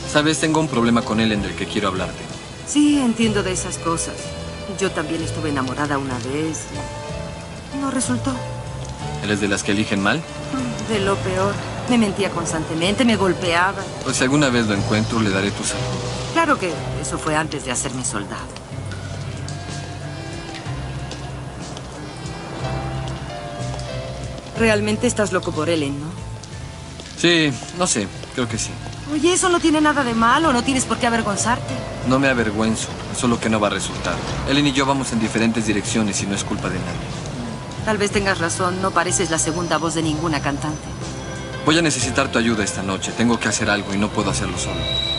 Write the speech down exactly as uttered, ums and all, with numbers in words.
Sabes, tengo un problema con Ellen del que quiero hablarte. Sí, entiendo de esas cosas. Yo también estuve enamorada una vez. No resultó. ¿Eres de las que eligen mal? De lo peor. Me mentía constantemente, me golpeaba. Pues si alguna vez lo encuentro, le daré tu salud. Claro que eso fue antes de hacerme soldado. Realmente estás loco por Ellen, ¿no? Sí, no sé, creo que sí. Oye, eso no tiene nada de malo, no tienes por qué avergonzarte. No me avergüenzo, solo que no va a resultar. Ellen y yo vamos en diferentes direcciones y no es culpa de nadie. Tal vez tengas razón, no pareces la segunda voz de ninguna cantante. Voy a necesitar tu ayuda esta noche. Tengo que hacer algo y no puedo hacerlo solo.